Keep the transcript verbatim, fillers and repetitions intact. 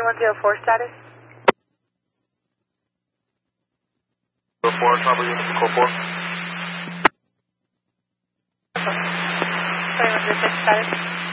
twenty-one zero four status. zero four, Charlie, unit to code four. twenty-one zero six status.